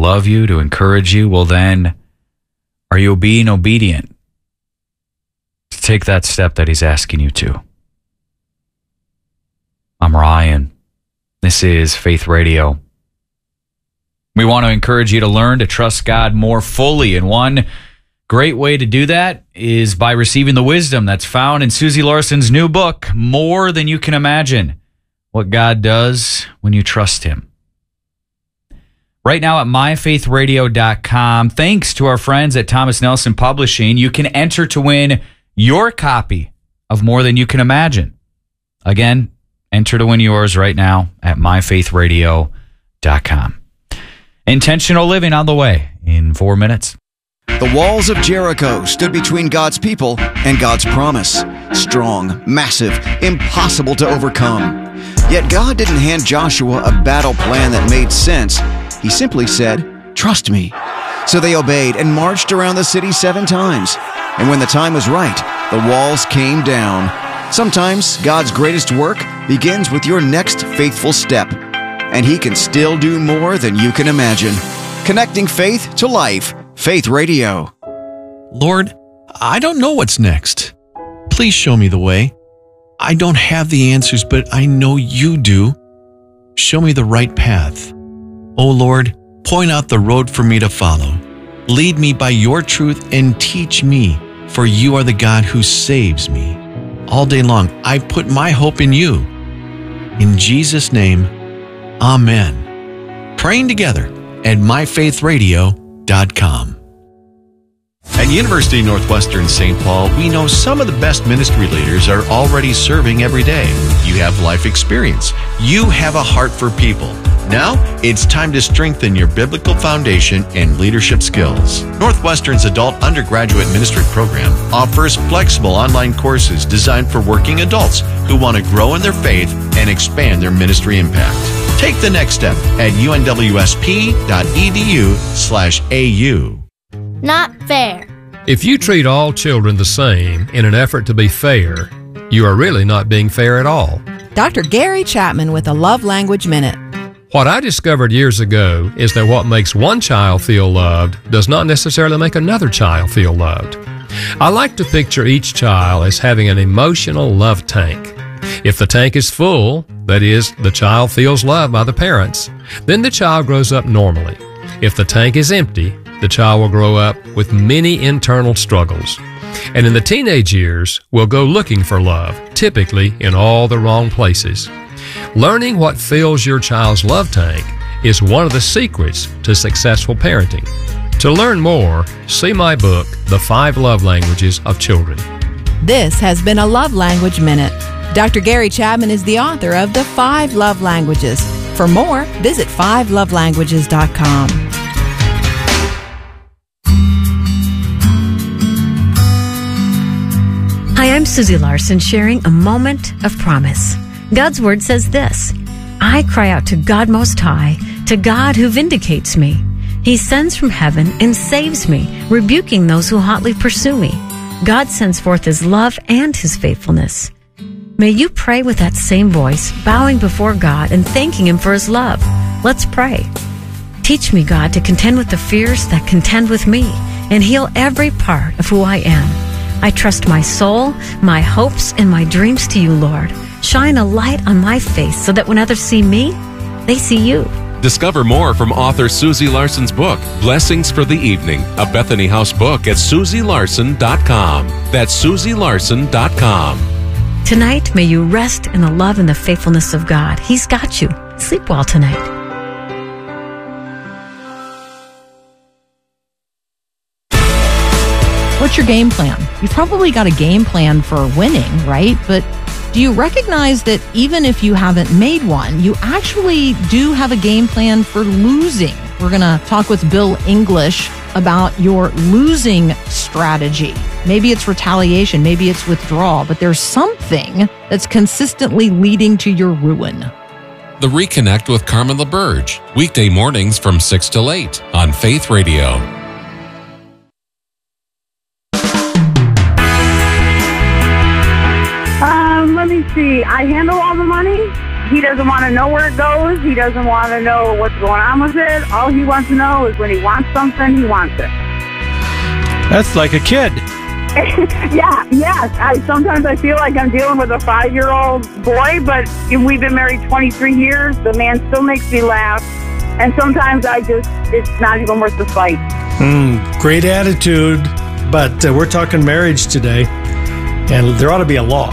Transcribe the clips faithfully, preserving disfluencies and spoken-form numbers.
love you, to encourage you, well then, are you being obedient to take that step that he's asking you to? I'm Ryan. This is Faith Radio. We want to encourage you to learn to trust God more fully, and one great way to do that is by receiving the wisdom that's found in Susie Larson's new book, More Than You Can Imagine, What God Does When You Trust Him. Right now at my faith radio dot com, thanks to our friends at Thomas Nelson Publishing, you can enter to win your copy of More Than You Can Imagine. Again, enter to win yours right now at my faith radio dot com. Intentional living on the way in four minutes. The walls of Jericho stood between God's people and God's promise. Strong, massive, impossible to overcome. Yet God didn't hand Joshua a battle plan that made sense. He simply said, "Trust me." So they obeyed and marched around the city seven times. And when the time was right, the walls came down. Sometimes God's greatest work begins with your next faithful step. And He can still do more than you can imagine. Connecting faith to life. Faith Radio. Lord, I don't know what's next. Please show me the way. I don't have the answers, but I know you do. Show me the right path. Oh Lord, point out the road for me to follow. Lead me by your truth and teach me, for you are the God who saves me. All day long, I put my hope in you. In Jesus' name, Amen. Praying together at my faith radio dot com. At University of Northwestern Saint Paul, we know some of the best ministry leaders are already serving every day. You have life experience. You have a heart for people. Now, it's time to strengthen your biblical foundation and leadership skills. Northwestern's adult undergraduate ministry program offers flexible online courses designed for working adults who want to grow in their faith and expand their ministry impact. Take the next step at U N W S P dot E D U slash A U. Not fair. If you treat all children the same in an effort to be fair, you are really not being fair at all. Doctor Gary Chapman with a Love Language Minute. What I discovered years ago is that what makes one child feel loved does not necessarily make another child feel loved. I like to picture each child as having an emotional love tank. If the tank is full, that is, the child feels loved by the parents, then the child grows up normally. If the tank is empty, the child will grow up with many internal struggles. And in the teenage years, will go looking for love, typically in all the wrong places. Learning what fills your child's love tank is one of the secrets to successful parenting. To learn more, see my book, The Five Love Languages of Children. This has been a Love Language Minute. Doctor Gary Chapman is the author of The Five Love Languages. For more, visit five love languages dot com. Hi, I'm Susie Larson sharing a moment of promise. God's Word says this, I cry out to God Most High, to God who vindicates me. He sends from heaven and saves me, rebuking those who hotly pursue me. God sends forth His love and His faithfulness. May you pray with that same voice, bowing before God and thanking Him for His love. Let's pray. Teach me, God, to contend with the fears that contend with me and heal every part of who I am. I trust my soul, my hopes, and my dreams to you, Lord. Shine a light on my face so that when others see me, they see you. Discover more from author Susie Larson's book, Blessings for the Evening, a Bethany House book at susie larson dot com. That's susie larson dot com. Tonight, may you rest in the love and the faithfulness of God. He's got you. Sleep well tonight. What's your game plan? You've probably got a game plan for winning, right? But do you recognize that even if you haven't made one, you actually do have a game plan for losing? We're going to talk with Bill English about your losing strategy. Maybe it's retaliation, maybe it's withdrawal, but there's something that's consistently leading to your ruin. The Reconnect with Carmen LaBerge, weekday mornings from six till eight on Faith Radio. Um, let me see. I handle all the money. He doesn't want to know where it goes. He doesn't want to know what's going on with it. All he wants to know is when he wants something, he wants it. That's like a kid. yeah, yes. I, sometimes I feel like I'm dealing with a five-year-old boy, but we've been married twenty-three years. The man still makes me laugh. And sometimes I just, it's not even worth the fight. Mm, great attitude, but uh, we're talking marriage today, and there ought to be a law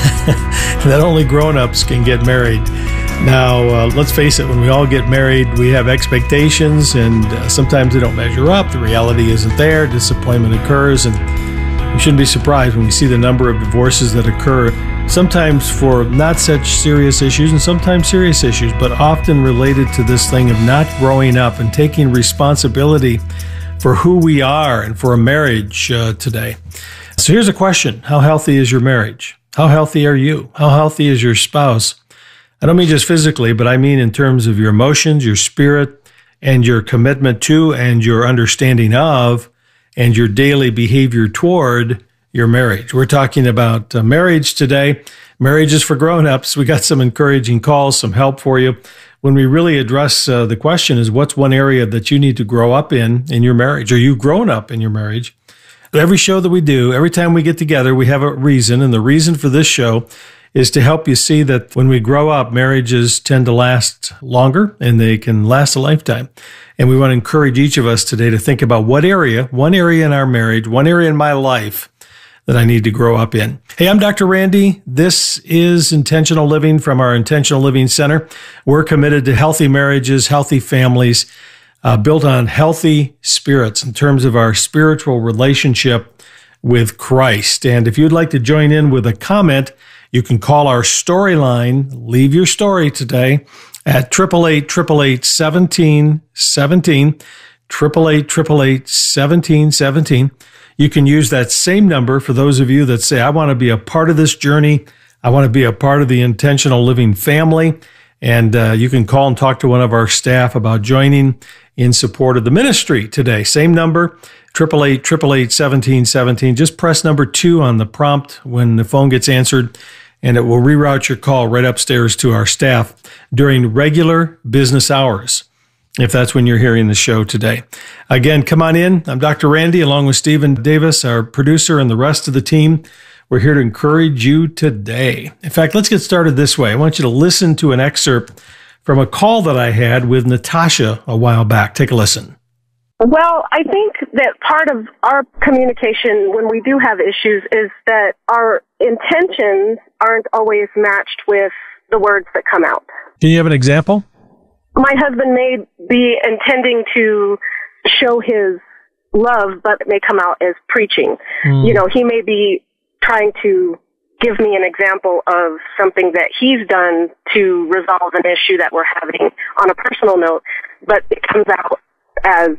that only grown-ups can get married. Now, uh, let's face it, when we all get married, we have expectations, and uh, sometimes they don't measure up. The reality isn't there. Disappointment occurs, and we shouldn't be surprised when we see the number of divorces that occur, sometimes for not such serious issues and sometimes serious issues, but often related to this thing of not growing up and taking responsibility for who we are and for a marriage uh, today. So here's a question. How healthy is your marriage? How healthy are you? How healthy is your spouse? I don't mean just physically, but I mean in terms of your emotions, your spirit, and your commitment to and your understanding of and your daily behavior toward your marriage. We're talking about uh, marriage today. Marriage is for grown-ups. We got some encouraging calls, some help for you. When we really address uh, the question is, what's one area that you need to grow up in in your marriage? Are you grown up in your marriage? Every show that we do, every time we get together, we have a reason. And the reason for this show is to help you see that when we grow up, marriages tend to last longer and they can last a lifetime. And we want to encourage each of us today to think about what area, one area in our marriage, one area in my life that I need to grow up in. Hey, I'm Doctor Randy. This is Intentional Living from our Intentional Living Center. We're committed to healthy marriages, healthy families, uh, built on healthy spirits in terms of our spiritual relationship with Christ. And if you'd like to join in with a comment, you can call our storyline, leave your story today at eight eight eight, eight eight eight, one seven one seven, eight eight eight, eight eight eight, one seven one seven. You can use that same number for those of you that say, I want to be a part of this journey. I want to be a part of the Intentional Living family. And uh, you can call and talk to one of our staff about joining in support of the ministry today. Same number, eight eight eight, eight eight eight, one seven one seven. Just press number two on the prompt when the phone gets answered, and it will reroute your call right upstairs to our staff during regular business hours, if that's when you're hearing the show today. Again, come on in. I'm Doctor Randy, along with Stephen Davis, our producer, and the rest of the team. We're here to encourage you today. In fact, let's get started this way. I want you to listen to an excerpt from a call that I had with Natasha a while back. Take a listen. Well, I think that part of our communication when we do have issues is that our intentions aren't always matched with the words that come out. Can you have an example? My husband may be intending to show his love, but it may come out as preaching. Mm. You know, he may be trying to give me an example of something that he's done to resolve an issue that we're having on a personal note, but it comes out as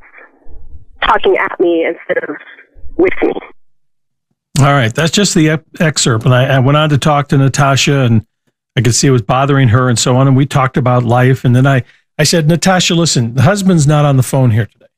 talking at me instead of with me. All right, that's just the ep- excerpt. And I, I went on to talk to Natasha, and I could see it was bothering her and so on, and we talked about life. And then I, I said, Natasha, listen, the husband's not on the phone here today.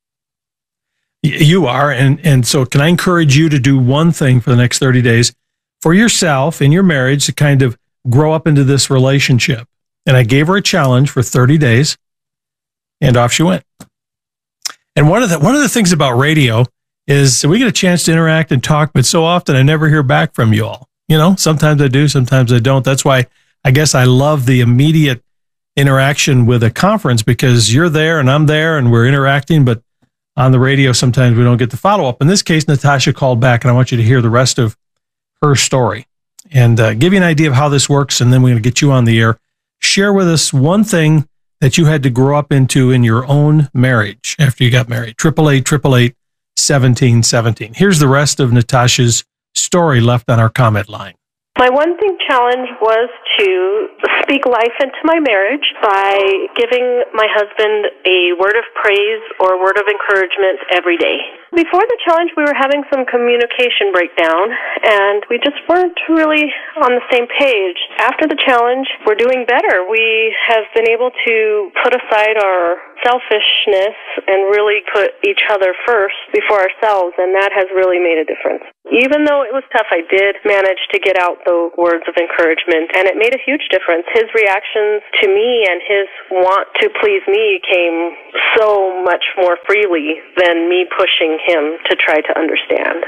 Y- you are, and, and so can I encourage you to do one thing for the next thirty days for yourself in your marriage to kind of grow up into this relationship? And I gave her a challenge for thirty days, and off she went. And one of the one of the things about radio is we get a chance to interact and talk, but so often I never hear back from you all. You know, sometimes I do, sometimes I don't. That's why I guess I love the immediate interaction with a conference, because you're there and I'm there and we're interacting, but on the radio, sometimes we don't get the follow up. In this case, Natasha called back, and I want you to hear the rest of her story and uh, give you an idea of how this works. And then we're going to get you on the air. Share with us one thing that you had to grow up into in your own marriage after you got married. eight eight eight, eight eight eight, one seven one seven. Here's the rest of Natasha's story left on our comment line. My one thing challenge was to speak life into my marriage by giving my husband a word of praise or a word of encouragement every day. Before the challenge, we were having some communication breakdown, and we just weren't really on the same page. After the challenge, we're doing better. We have been able to put aside our selfishness and really put each other first before ourselves, and that has really made a difference. Even though it was tough, I did manage to get out the words of encouragement, and it made a huge difference. His reactions to me and his want to please me came so much more freely than me pushing him to try to understand.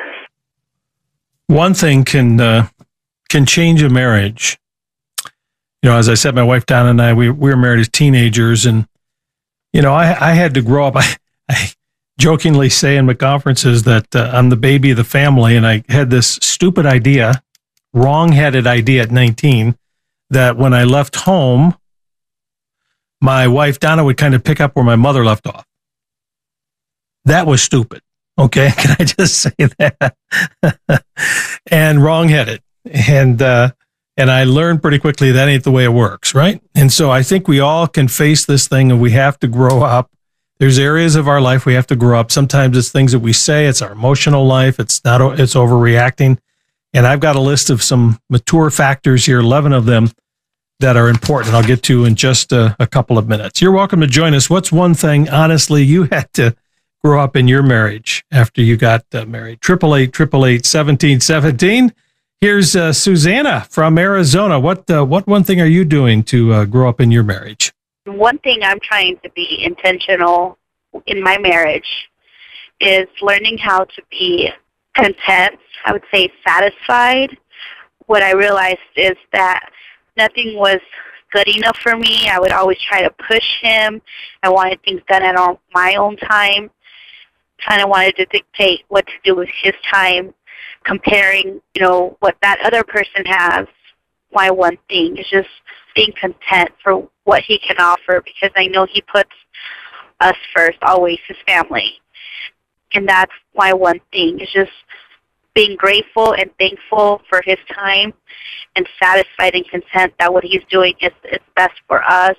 One thing can uh, can change a marriage. You know, as I said, my wife Donna and I, we, we were married as teenagers, and you know, I, I had to grow up. I, I jokingly say in my conferences that uh, I'm the baby of the family, and I had this stupid idea, wrong-headed idea at nineteen, that when I left home, my wife Donna would kind of pick up where my mother left off. That was stupid. Okay, can I just say that? And wrong-headed, and uh, and I learned pretty quickly that ain't the way it works, right? And so I think we all can face this thing, and we have to grow up. There's areas of our life we have to grow up. Sometimes it's things that we say. It's our emotional life. It's not. It's overreacting. And I've got a list of some mature factors here, eleven of them, that are important. I'll get to in just a, a couple of minutes. You're welcome to join us. What's one thing, honestly, you had to grow up in your marriage after you got uh, married? Triple eight, triple eight, seventeen, seventeen. Here's uh, Susanna from Arizona. What uh, what one thing are you doing to uh, grow up in your marriage? One thing I'm trying to be intentional in my marriage is learning how to be content, I would say satisfied. What I realized is that nothing was good enough for me. I would always try to push him. I wanted things done at all, my own time. Kind of wanted to dictate what to do with his time, comparing, you know, what that other person has. My one thing is just being content for what he can offer, because I know he puts us first, always his family. And that's my one thing, is just being grateful and thankful for his time and satisfied and content that what he's doing is, is best for us.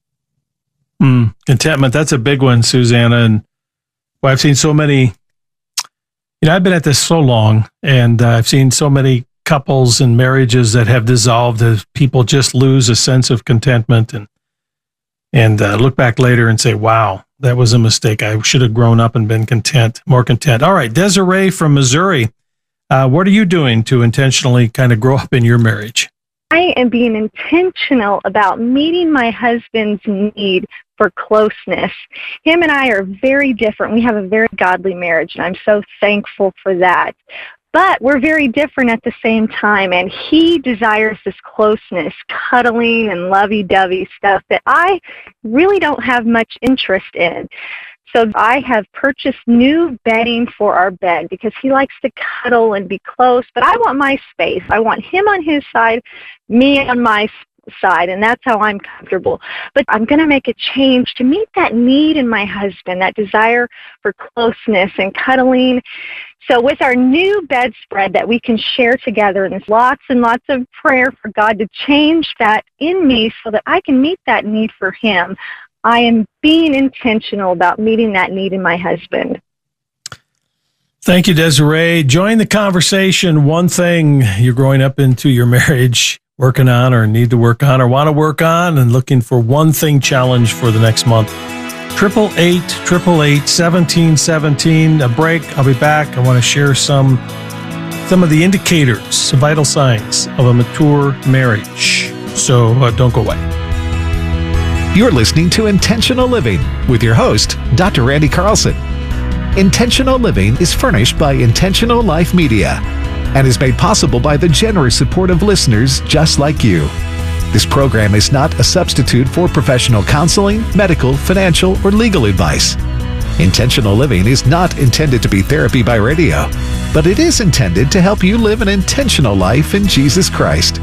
Mm, contentment, that's a big one, Susanna. And well, I've seen so many, you know, I've been at this so long, and uh, I've seen so many couples and marriages that have dissolved as people just lose a sense of contentment and and uh, look back later and say, wow, that was a mistake. I should have grown up and been content, more content. All right, Desiree from Missouri, uh, what are you doing to intentionally kind of grow up in your marriage? I am being intentional about meeting my husband's need for closeness. Him and I are very different. We have a very godly marriage, and I'm so thankful for that. But we're very different at the same time, and he desires this closeness, cuddling and lovey-dovey stuff that I really don't have much interest in. So I have purchased new bedding for our bed because he likes to cuddle and be close, but I want my space. I want him on his side, me on my side, and that's how I'm comfortable. But I'm going to make a change to meet that need in my husband, that desire for closeness and cuddling. So with our new bedspread that we can share together, and there's lots and lots of prayer for God to change that in me so that I can meet that need for him, I am being intentional about meeting that need in my husband. Thank you, Desiree. Join the conversation. One thing you're growing up into your marriage, working on or need to work on or want to work on, and looking for one thing challenge for the next month. Triple eight, triple eight, seventeen, seventeen. A break. I'll be back. I want to share some some of the indicators, some vital signs of a mature marriage. So uh, don't go away. You're listening to Intentional Living with your host, Doctor Randy Carlson. Intentional Living is furnished by Intentional Life Media and is made possible by the generous support of listeners just like you. This program is not a substitute for professional counseling, medical, financial, or legal advice. Intentional Living is not intended to be therapy by radio, but it is intended to help you live an intentional life in Jesus Christ.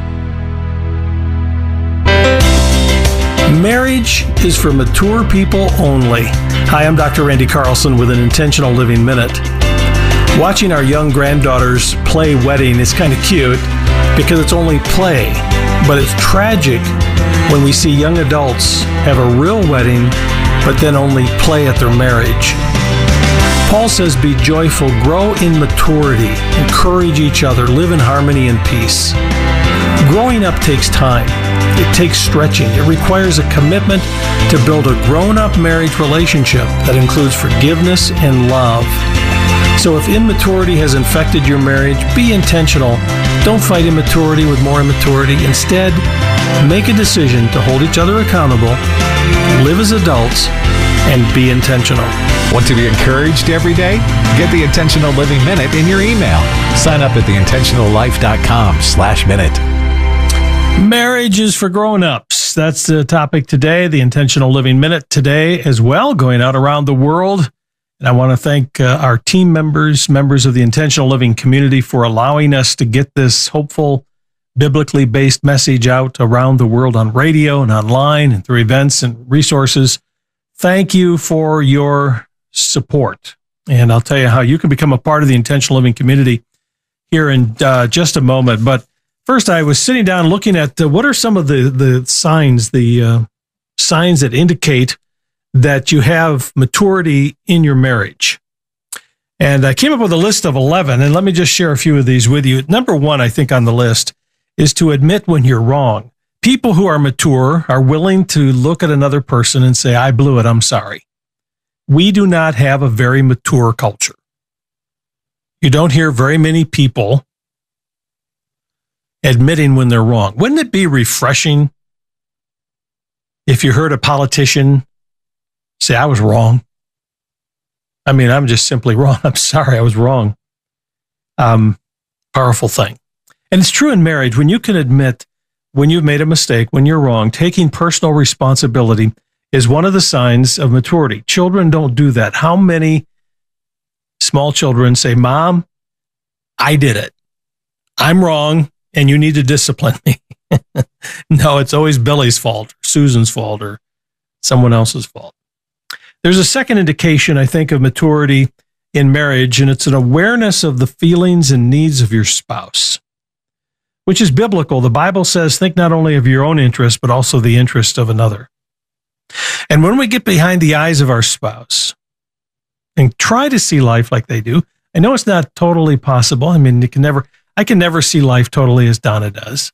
Marriage is for mature people only. Hi, I'm Doctor Randy Carlson with an Intentional Living Minute. Watching our young granddaughters play wedding is kind of cute because it's only play, but it's tragic when we see young adults have a real wedding but then only play at their marriage. Paul says, be joyful, grow in maturity, encourage each other, live in harmony and peace. Growing up takes time. It takes stretching. It requires a commitment to build a grown-up marriage relationship that includes forgiveness and love. So if immaturity has infected your marriage, be intentional. Don't fight immaturity with more immaturity. Instead, make a decision to hold each other accountable, live as adults, and be intentional. Want to be encouraged every day? Get the Intentional Living Minute in your email. Sign up at the intentional life dot com slash minute. Marriage is for grown-ups. That's the topic today, the Intentional Living Minute today as well, going out around the world. And I want to thank uh, our team members, members of the Intentional Living community, for allowing us to get this hopeful, biblically based message out around the world on radio and online and through events and resources. Thank you for your support. And I'll tell you how you can become a part of the Intentional Living community here in uh, just a moment. But first, I was sitting down looking at uh, what are some of the, the signs, the uh, signs that indicate that you have maturity in your marriage. And I came up with a list of eleven, and let me just share a few of these with you. Number one, I think, on the list is to admit when you're wrong. People who are mature are willing to look at another person and say, I blew it, I'm sorry. We do not have a very mature culture. You don't hear very many people admitting when they're wrong. Wouldn't it be refreshing if you heard a politician say, I was wrong? I mean, I'm just simply wrong. I'm sorry, I was wrong. Um, powerful thing. And it's true in marriage. When you can admit when you've made a mistake, when you're wrong, taking personal responsibility is one of the signs of maturity. Children don't do that. How many small children say, Mom, I did it. I'm wrong, and you need to discipline me? No, it's always Billy's fault, or Susan's fault, or someone else's fault. There's a second indication, I think, of maturity in marriage, and it's an awareness of the feelings and needs of your spouse, which is biblical. The Bible says, think not only of your own interest, but also the interest of another. And when we get behind the eyes of our spouse and try to see life like they do, I know it's not totally possible. I mean, you can never, I can never see life totally as Donna does.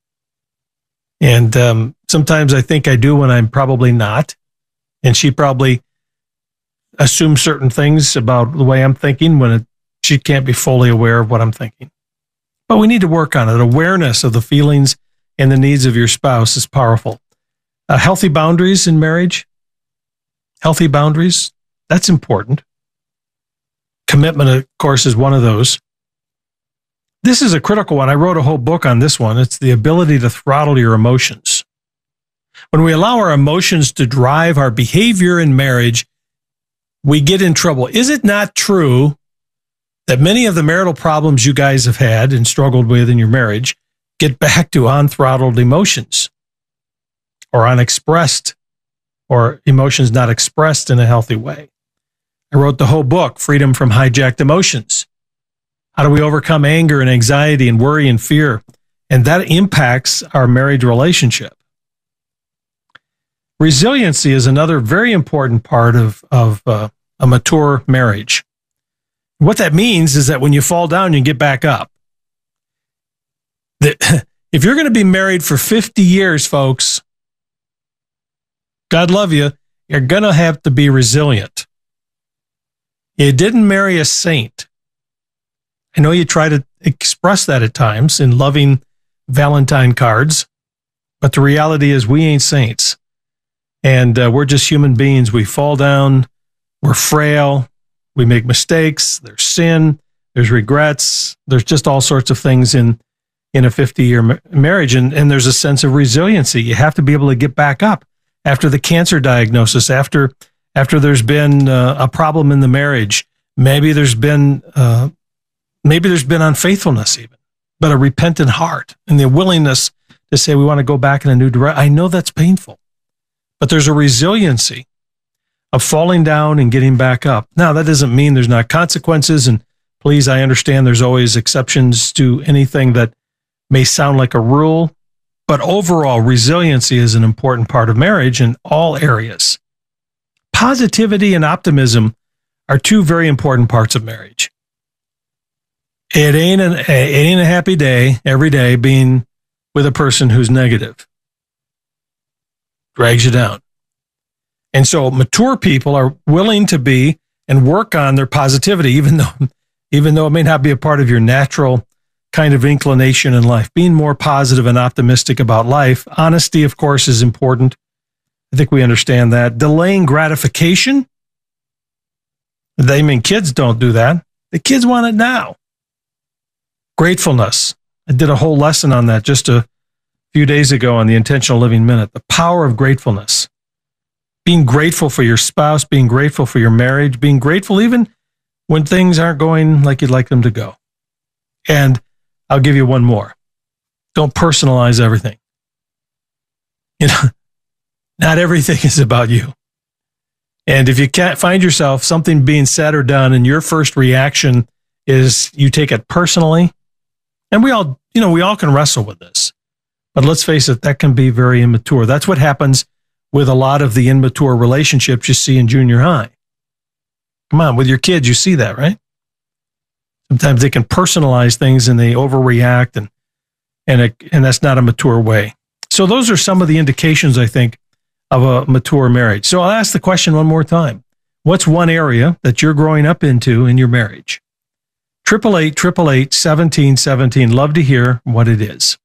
And um, sometimes I think I do when I'm probably not. And she probably assumes certain things about the way I'm thinking when it, she can't be fully aware of what I'm thinking. But we need to work on it. Awareness of the feelings and the needs of your spouse is powerful. Uh, healthy boundaries in marriage. Healthy boundaries, that's important. Commitment, of course, is one of those. This is a critical one. I wrote a whole book on this one. It's the ability to throttle your emotions. When we allow our emotions to drive our behavior in marriage, we get in trouble. Is it not true that many of the marital problems you guys have had and struggled with in your marriage get back to unthrottled emotions or unexpressed or emotions not expressed in a healthy way? I wrote the whole book, Freedom from Hijacked Emotions. How do we overcome anger and anxiety and worry and fear? And that impacts our marriage relationship. Resiliency is another very important part of, of uh, a mature marriage. What that means is that when you fall down, you get back up. The, if you're going to be married for fifty years, folks, God love you, you're going to have to be resilient. You didn't marry a saint. I know you try to express that at times in loving Valentine cards, but the reality is we ain't saints. And uh, we're just human beings. We fall down. We're frail. We make mistakes. There's sin. There's regrets. There's just all sorts of things in, in a fifty-year ma- marriage. And, and there's a sense of resiliency. You have to be able to get back up after the cancer diagnosis, after, after there's been uh, a problem in the marriage. Maybe there's been, uh, maybe there's been unfaithfulness even, but a repentant heart and the willingness to say we want to go back in a new direction. I know that's painful. But there's a resiliency of falling down and getting back up. Now, that doesn't mean there's not consequences. And please, I understand there's always exceptions to anything that may sound like a rule. But overall, resiliency is an important part of marriage in all areas. Positivity and optimism are two very important parts of marriage. It ain't, an, it ain't a happy day every day being with a person who's negative. Drags you down. And so mature people are willing to be and work on their positivity, even though, even though it may not be a part of your natural kind of inclination in life. Being more positive and optimistic about life. Honesty, of course, is important. I think we understand that. Delaying gratification. They mean kids don't do that. The kids want it now. Gratefulness. I did a whole lesson on that just a few days ago on the Intentional Living Minute. The power of gratefulness. Being grateful for your spouse, being grateful for your marriage, being grateful even when things aren't going like you'd like them to go. And I'll give you one more. Don't personalize everything. You know, not everything is about you. And if you can't find yourself something being said or done and your first reaction is you take it personally, and we all, you know, we all can wrestle with this. But let's face it, that can be very immature. That's what happens with a lot of the immature relationships you see in junior high. Come on, with your kids, you see that, right? Sometimes they can personalize things and they overreact, and and it, and that's not a mature way. So those are some of the indications, I think, of a mature marriage. So I'll ask the question one more time. What's one area that you're growing up into in your marriage? eight eight eight, eight eight eight, one seven one seven. Love to hear what it is.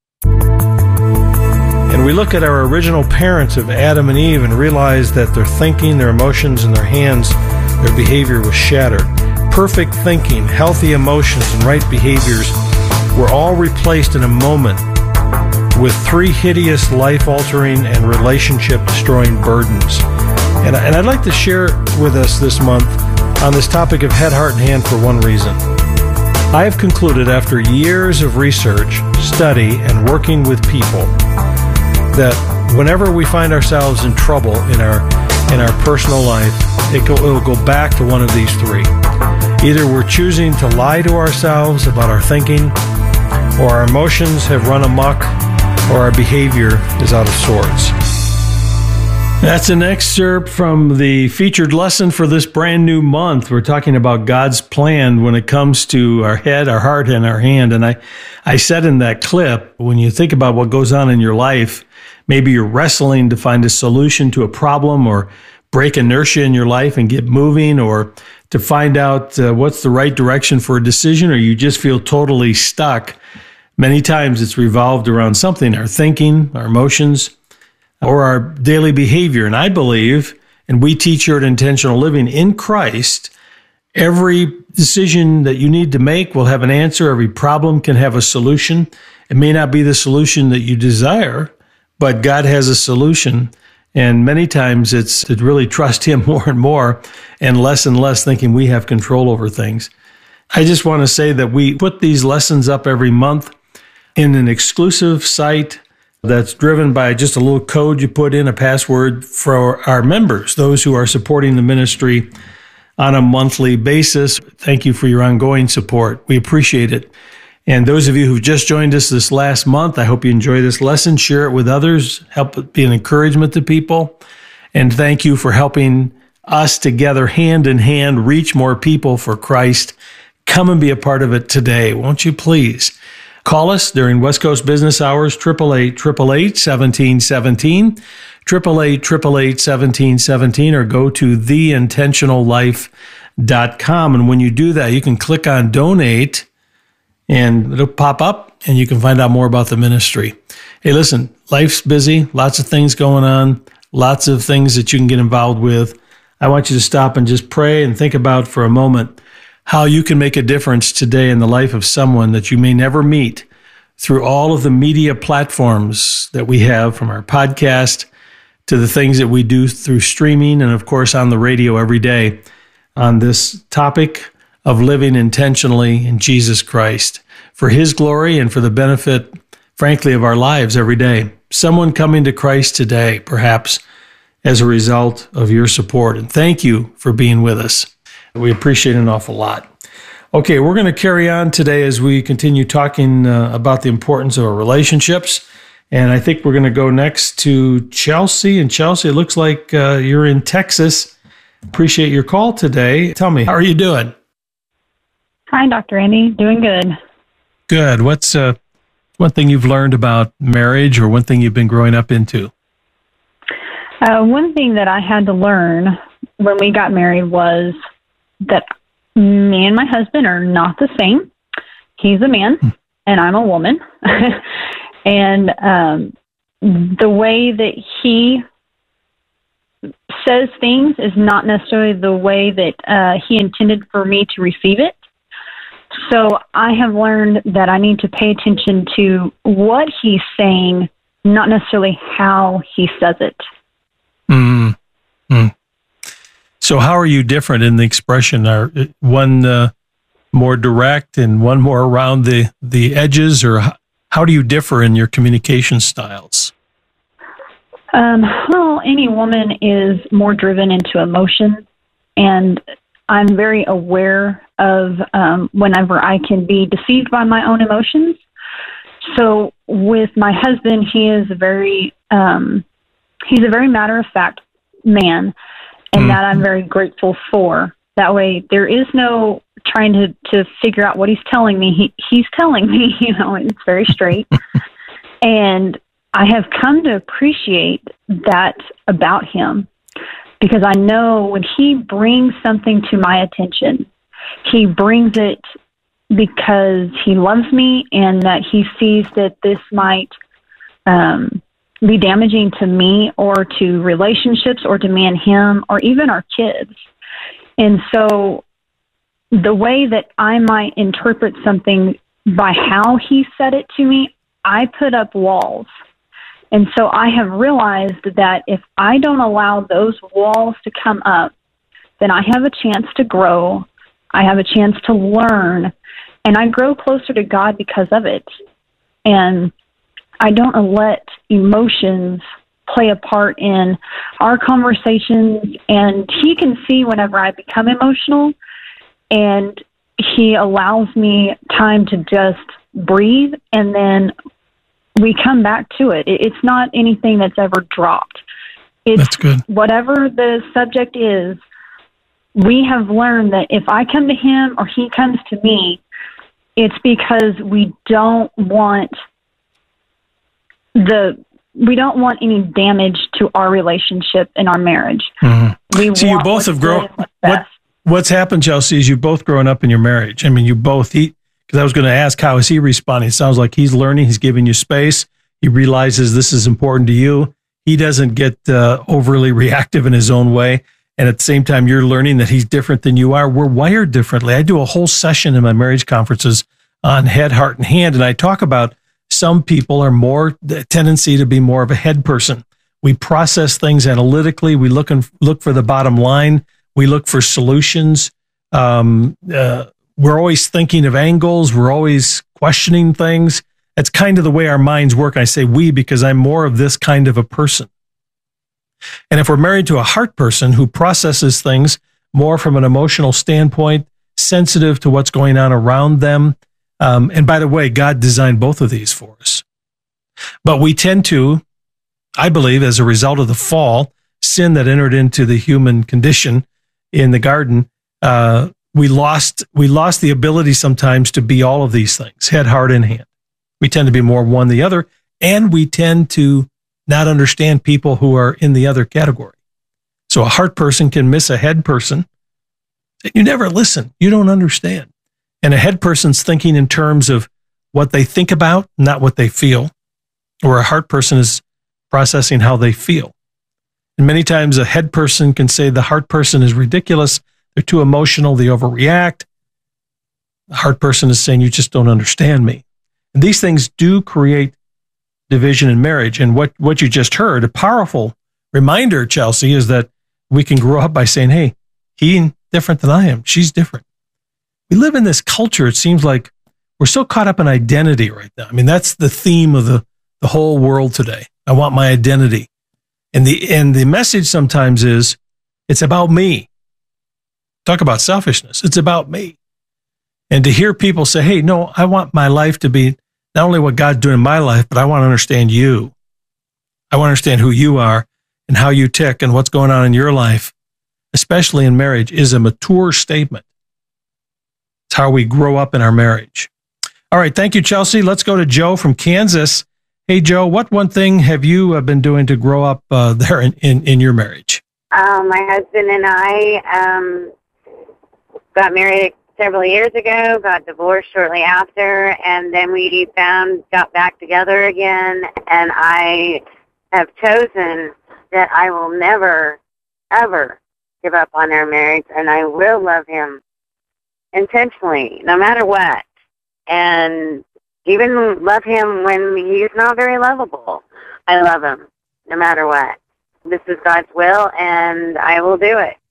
And we look at our original parents of Adam and Eve and realize that their thinking, their emotions, and their hands, their behavior was shattered. Perfect thinking, healthy emotions, and right behaviors were all replaced in a moment with three hideous, life-altering, and relationship-destroying burdens. And, and I'd like to share with us this month on this topic of head, heart, and hand for one reason. I have concluded after years of research, study, and working with people that whenever we find ourselves in trouble in our in our personal life, it go, it'll go back to one of these three. Either we're choosing to lie to ourselves about our thinking, or our emotions have run amok, or our behavior is out of sorts. That's an excerpt from the featured lesson for this brand new month. We're talking about God's plan when it comes to our head, our heart, and our hand. And I, I said in that clip, when you think about what goes on in your life, maybe you're wrestling to find a solution to a problem or break inertia in your life and get moving, or to find out uh, what's the right direction for a decision, or you just feel totally stuck. Many times it's revolved around something, our thinking, our emotions, or our daily behavior. And I believe, and we teach here at Intentional Living, in Christ, every decision that you need to make will have an answer. Every problem can have a solution. It may not be the solution that you desire, but God has a solution. And many times it's to really trust Him more and more and less and less thinking we have control over things. I just want to say that we put these lessons up every month in an exclusive site that's driven by just a little code you put in, a password for our members, those who are supporting the ministry on a monthly basis. Thank you for your ongoing support. We appreciate it. And those of you who've just joined us this last month, I hope you enjoy this lesson. Share it with others. Help it be an encouragement to people. And thank you for helping us together, hand in hand, reach more people for Christ. Come and be a part of it today, won't you please? Call us during West Coast business hours, eight eight eight, eight eight eight, one seven one seven, eight eight eight, eight eight eight, one seven one seven, or go to the intentional life dot com. And when you do that, you can click on donate, and it'll pop up, and you can find out more about the ministry. Hey, listen, life's busy, lots of things going on, lots of things that you can get involved with. I want you to stop and just pray and think about for a moment how you can make a difference today in the life of someone that you may never meet through all of the media platforms that we have, from our podcast to the things that we do through streaming and, of course, on the radio every day on this topic of living intentionally in Jesus Christ for His glory and for the benefit, frankly, of our lives every day. Someone coming to Christ today, perhaps, as a result of your support. And thank you for being with us. We appreciate it an awful lot. Okay, we're going to carry on today as we continue talking uh, about the importance of our relationships. And I think we're going to go next to Chelsea. And Chelsea, it looks like uh, you're in Texas. Appreciate your call today. Tell me, how are you doing? Hi, Doctor Andy. Doing good. Good. What's uh, One thing you've learned about marriage, or one thing you've been growing up into? Uh, one thing that I had to learn when we got married was that me and my husband are not the same. He's a man and I'm a woman. And um, the way that he says things is not necessarily the way that uh, he intended for me to receive it. So I have learned that I need to pay attention to what he's saying, not necessarily how he says it. Mm. Mm. So how are you different in the expression? Are one uh, more direct and one more around the, the edges, or how, how do you differ in your communication styles? Um, well, any woman is more driven into emotion, and I'm very aware of um, whenever I can be deceived by my own emotions. So with my husband, he is a very, um, he's a very matter-of-fact man, and mm. that I'm very grateful for. That way, there is no trying to, to figure out what he's telling me. He, he's telling me, you know, it's very straight. And I have come to appreciate that about him, because I know when he brings something to my attention, he brings it because he loves me and that he sees that this might um, be damaging to me or to relationships or to me and him or even our kids. And so the way that I might interpret something by how he said it to me, I put up walls. And so I have realized that if I don't allow those walls to come up, then I have a chance to grow. I have a chance to learn, and I grow closer to God because of it. And I don't let emotions play a part in our conversations. And he can see whenever I become emotional, and he allows me time to just breathe, and then we come back to it. It's not anything that's ever dropped. It's that's good. Whatever the subject is, we have learned that if I come to him or he comes to me, it's because we don't want the we don't want any damage to our relationship and our marriage. Mm-hmm. We so you want both what's have grown. good and what's What best. what's happened, Chelsea, is you've both grown up in your marriage. I mean, you both he. Because I was going to ask, how is he responding? It sounds like he's learning. He's giving you space. He realizes this is important to you. He doesn't get uh, overly reactive in his own way. And at the same time, you're learning that he's different than you are. We're wired differently. I do a whole session in my marriage conferences on head, heart, and hand. And I talk about some people are more the tendency to be more of a head person. We process things analytically. We look and look for the bottom line. We look for solutions. Um, uh, We're always thinking of angles. We're always questioning things. That's kind of the way our minds work. I say we because I'm more of this kind of a person. And if we're married to a heart person who processes things more from an emotional standpoint, sensitive to what's going on around them. Um, and by the way, God designed both of these for us. But we tend to, I believe, as a result of the fall, sin that entered into the human condition in the garden, uh, We lost we lost the ability sometimes to be all of these things, head, heart, and hand. We tend to be more one than the other, and we tend to not understand people who are in the other category. So a heart person can miss a head person. You never listen. You don't understand. And a head person's thinking in terms of what they think about, not what they feel. Or a heart person is processing how they feel. And many times a head person can say the heart person is ridiculous. They're too emotional. They overreact. The heart person is saying, you just don't understand me. And these things do create division in marriage. And what, what you just heard, a powerful reminder, Chelsea, is that we can grow up by saying, hey, he's different than I am. She's different. We live in this culture. It seems like we're so caught up in identity right now. I mean, that's the theme of the, the whole world today. I want my identity. And the, and the message sometimes is, it's about me. Talk about selfishness. It's about me. And to hear people say, hey, no, I want my life to be not only what God's doing in my life, but I want to understand you. I want to understand who you are and how you tick and what's going on in your life, especially in marriage, is a mature statement. It's how we grow up in our marriage. All right. Thank you, Chelsea. Let's go to Joe from Kansas. Hey, Joe, what one thing have you uh, been doing to grow up uh, there in, in, in your marriage? Um, my husband and I um, got married several years ago, got divorced shortly after, and then we found, got back together again, and I have chosen that I will never, ever give up on our marriage, and I will love him intentionally, no matter what, and even love him when he's not very lovable. I love him, no matter what. This is God's will, and I will do it.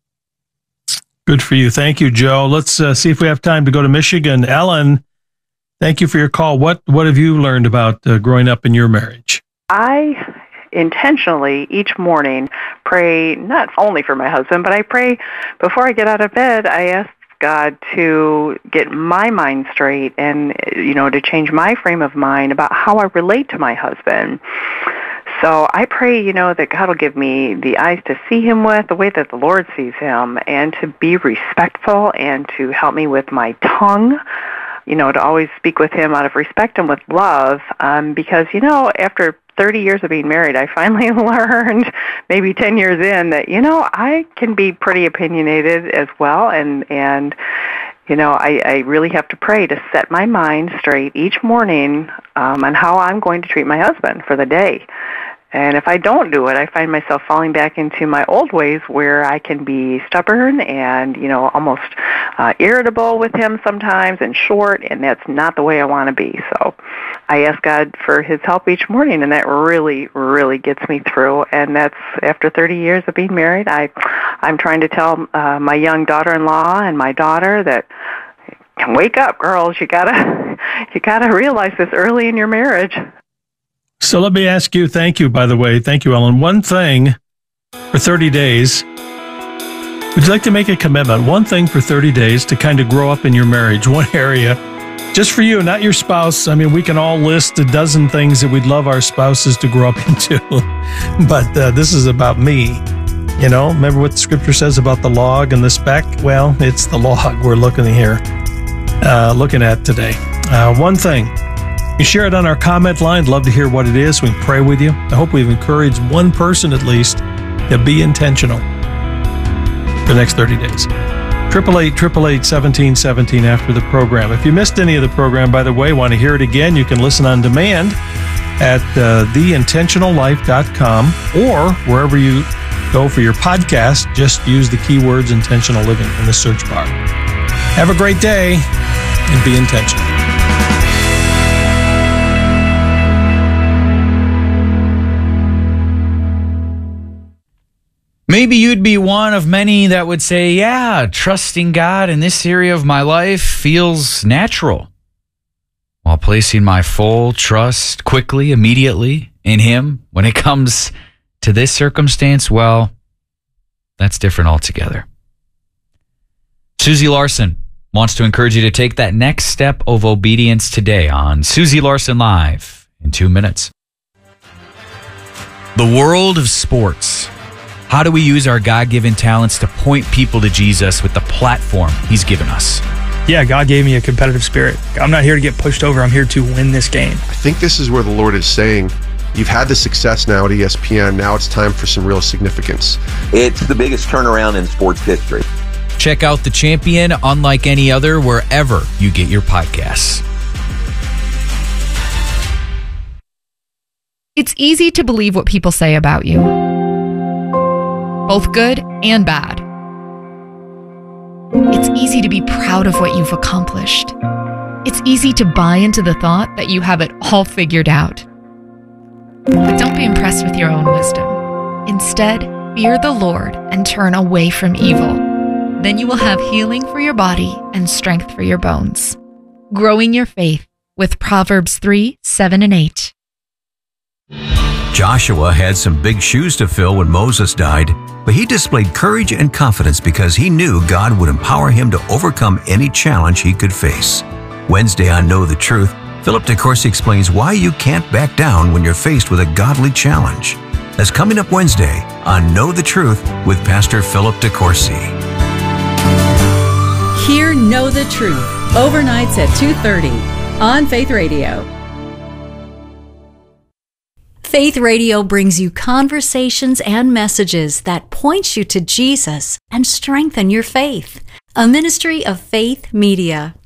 Good for you. Thank you, Joe. Let's uh, see if we have time to go to Michigan. Ellen, thank you for your call. What what have you learned about uh, growing up in your marriage? I intentionally each morning pray not only for my husband, but I pray before I get out of bed. I ask God to get my mind straight and, you know, to change my frame of mind about how I relate to my husband. So I pray, you know, that God will give me the eyes to see him with, the way that the Lord sees him, and to be respectful and to help me with my tongue, you know, to always speak with him out of respect and with love, um, because, you know, after thirty years of being married, I finally learned, maybe ten years in, that, you know, I can be pretty opinionated as well, and, and you know, I, I really have to pray to set my mind straight each morning um, on how I'm going to treat my husband for the day. And if I don't do it, I find myself falling back into my old ways where I can be stubborn and, you know, almost uh, irritable with him sometimes and short, and that's not the way I want to be. So I ask God for his help each morning, and that really, really gets me through. And that's after thirty years of being married. I, I'm trying to tell uh, my young daughter-in-law and my daughter that, wake up, girls, you gotta, you gotta realize this early in your marriage. So let me ask you, thank you, by the way, thank you, Ellen. One thing for thirty days, would you like to make a commitment, one thing for thirty days to kind of grow up in your marriage, one area, just for you, not your spouse. I mean, we can all list a dozen things that we'd love our spouses to grow up into, but uh, this is about me. You know, remember what the scripture says about the log and the speck? Well, it's the log we're looking here, uh, looking at today. Uh, one thing. You share it on our comment line. Love to hear what it is. We can pray with you. I hope we've encouraged one person at least to be intentional for the next thirty days. triple eight, triple eight, seventeen seventeen after the program. If you missed any of the program, by the way, want to hear it again, you can listen on demand at uh, the intentional life dot com or wherever you go for your podcast. Just use the keywords intentional living in the search bar. Have a great day and be intentional. Maybe you'd be one of many that would say, yeah, trusting God in this area of my life feels natural. While placing my full trust quickly, immediately in Him, when it comes to this circumstance, well, that's different altogether. Susie Larson wants to encourage you to take that next step of obedience today on Susie Larson Live in two minutes. The world of sports. How do we use our God-given talents to point people to Jesus with the platform He's given us? Yeah, God gave me a competitive spirit. I'm not here to get pushed over. I'm here to win this game. I think this is where the Lord is saying, you've had the success now at E S P N. Now it's time for some real significance. It's the biggest turnaround in sports history. Check out The Champion, unlike any other, wherever you get your podcasts. It's easy to believe what people say about you, both good and bad. It's easy to be proud of what you've accomplished. It's easy to buy into the thought that you have it all figured out. But don't be impressed with your own wisdom. Instead, fear the Lord and turn away from evil. Then you will have healing for your body and strength for your bones. Growing your faith with Proverbs three, seven, and eight. Joshua had some big shoes to fill when Moses died, but he displayed courage and confidence because he knew God would empower him to overcome any challenge he could face. Wednesday on Know the Truth, Philip DeCourcy explains why you can't back down when you're faced with a godly challenge. That's coming up Wednesday on Know the Truth with Pastor Philip DeCourcy. Hear Know the Truth, overnights at two thirty. on Faith Radio. Faith Radio brings you conversations and messages that point you to Jesus and strengthen your faith. A ministry of Faith Media.